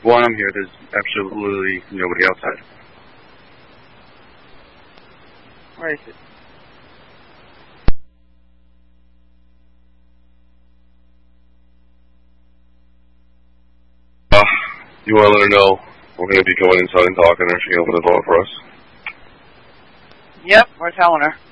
While I'm here, there's absolutely nobody outside. Where is it? You want to let her know we're going to be going inside and talking, or she can open the door for us? Yep, we're telling her.